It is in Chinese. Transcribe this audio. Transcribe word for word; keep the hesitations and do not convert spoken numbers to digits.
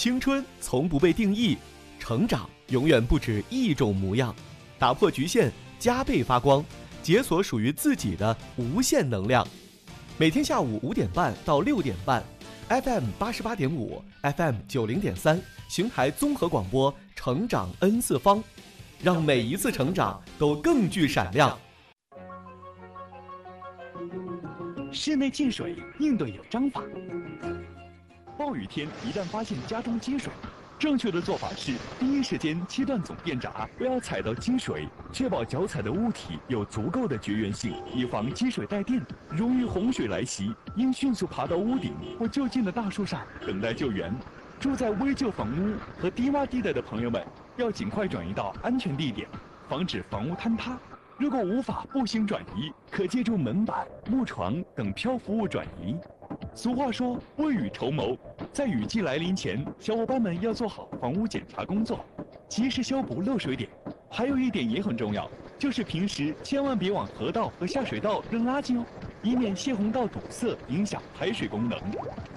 青春从不被定义，成长永远不止一种模样。打破局限，加倍发光，解锁属于自己的无限能量。每天下午五点半到六点半 ，F M 八十八点五 ，F M 九零点三，邢台综合广播，成长 N 次方，让每一次成长都更具闪亮。 室内进水应对有章法。暴雨天一旦发现家中积水，正确的做法是第一时间切断总电闸，不要踩到积水，确保脚踩的物体有足够的绝缘性，以防积水带电。如遇洪水来袭，应迅速爬到屋顶或就近的大树上等待救援。住在危旧房屋和低洼地带的朋友们，要尽快转移到安全地点，防止房屋坍塌。如果无法步行转移，可借助门板、木床等漂浮物转移。俗话说未雨绸缪，在雨季来临前，小伙伴们要做好房屋检查工作，及时修补漏水点。还有一点也很重要，就是平时千万别往河道和下水道扔垃圾哦，以免泄洪道堵塞影响排水功能。